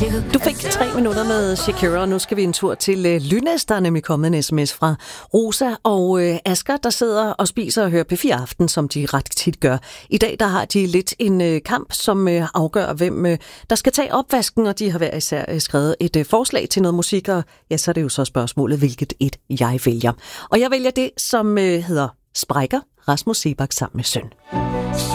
Du fik 3 minutter med Shakira, og nu skal vi en tur til Lynæs. Der er nemlig kommet en sms fra Rosa og Asger, der sidder og spiser og hører P4 Aften, som de ret tit gør. I dag der har de lidt en kamp, som afgør, hvem der skal tage opvasken, og de har hver især skrevet et forslag til noget musik, og ja, så er det jo så spørgsmålet, hvilket et jeg vælger. Og jeg vælger det, som hedder Sprækker, Rasmus Seebach sammen med søn.